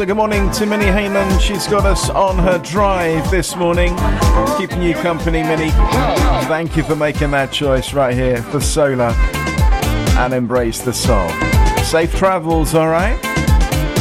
Also, good morning to Minnie Heyman. She's got us on her drive this morning. Keeping you company, Minnie. Thank you for making that choice right here for Solar and Embrace the Soul. Safe travels, all right?